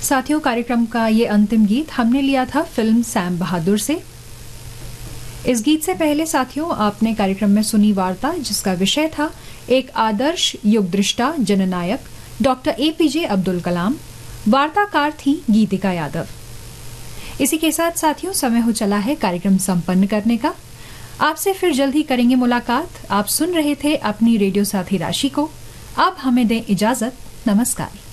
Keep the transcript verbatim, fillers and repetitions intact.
साथियों, कार्यक्रम का ये अंतिम गीत हमने लिया था फिल्म सैम बहादुर से। इस गीत से पहले साथियों आपने कार्यक्रम में सुनी वार्ता जिसका विषय था एक आदर्श युगदृष्टा जननायक डॉक्टर एपीजे अब्दुल कलाम। वार्ताकार थी गीतिका यादव। इसी के साथ साथियों समय हो चला है कार्यक्रम संपन्न करने का। आपसे फिर जल्द ही करेंगे मुलाकात। आप सुन रहे थे अपनी रेडियो साथी राशि को। अब हमें दें इजाजत। नमस्कार।